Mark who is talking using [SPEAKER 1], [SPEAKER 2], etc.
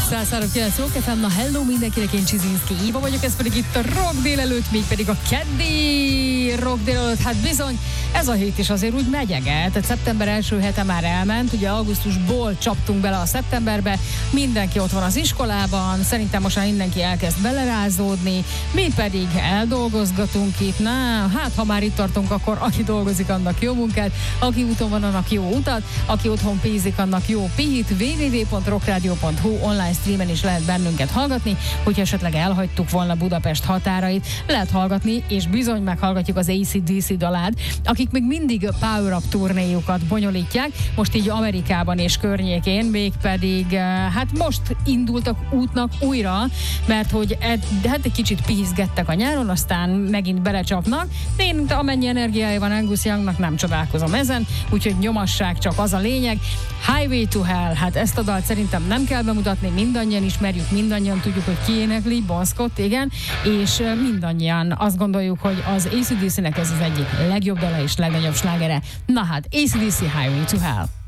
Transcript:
[SPEAKER 1] 103.9 Rock FM, na hello mindenkinek, én Csizinszki Éva vagyok, ez pedig itt a Rock délelőtt, még pedig a keddi Rock délelőtt, hát bizony, ez a hét is azért úgy megyeget, tehát szeptember első hete már elment, ugye augusztusból csaptunk bele a szeptemberbe, mindenki ott van az iskolában, szerintem most már mindenki elkezd belerázódni, mi pedig eldolgozgatunk itt, hát ha már itt tartunk, akkor aki dolgozik, annak jó munkát, aki úton van, annak jó utat, aki otthon pízik, annak jó pihit. www.rockradio.hu online streamen is lehet bennünket hallgatni, hogyha esetleg elhagytuk volna Budapest határait, lehet hallgatni, és bizony meghallgatjuk az AC/DC dalát, akik még mindig Power Up turnéjukat bonyolítják, most így Amerikában és környékén, mégpedig hát most indultak útnak újra, mert hogy hát egy kicsit pihizgettek a nyáron, aztán megint belecsapnak, de én amennyi energiája van Angus Youngnak, nem csodálkozom ezen, úgyhogy nyomassák, csak az a lényeg. Highway to Hell, hát ezt a dalt szerintem nem kell bemutatni, mindannyian ismerjük, mindannyian tudjuk, hogy ki énekli, Bon Scott, igen, és mindannyian azt gondoljuk, hogy az AC/DC-nek ez az egyik legjobb dala és legnagyobb slágere. Na hát, AC/DC Highway to Hell.